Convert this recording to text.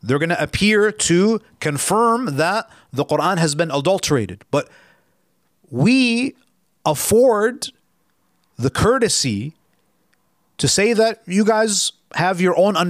They're going to appear to confirm that the Quran has been adulterated. But we afford the courtesy to say that you guys have your own